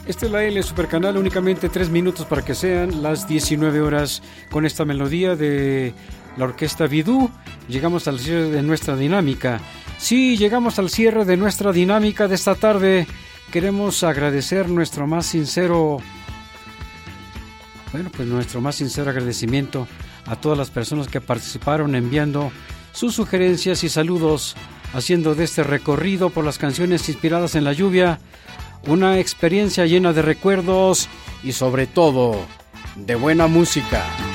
Esta es la L Supercanal, únicamente 3 minutos para que sean las 19 horas con esta melodía de la Orquesta Vidú. Llegamos al cierre de nuestra dinámica. Sí, llegamos al cierre de nuestra dinámica de esta tarde. Queremos agradecer nuestro más sincero agradecimiento a todas las personas que participaron enviando sus sugerencias y saludos, haciendo de este recorrido por las canciones inspiradas en la lluvia una experiencia llena de recuerdos y sobre todo de buena música.